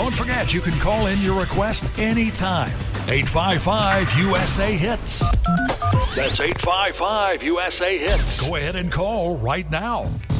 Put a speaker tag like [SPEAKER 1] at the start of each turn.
[SPEAKER 1] Don't forget, you can call in your request anytime. 855-USA-HITS. That's 855-USA-HITS. Go ahead and call right now.